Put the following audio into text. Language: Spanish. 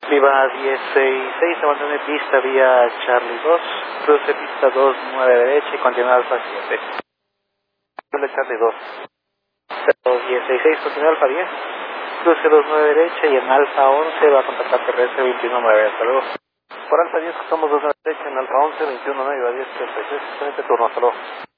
Viva 16, se mantiene pista vía Charlie 2, cruce pista 2, 9 derecha y continúa Alfa 7. Charlie 2. 16, continúa Alfa 10, cruce 2, 9 derecha y en Alfa 11 va a contactar terrestre 21, 9, hasta luego. Por Alfa 10 somos 2 9 derecha, en Alfa 11, 21, 9, a 10, 36, excelente turno, hasta luego.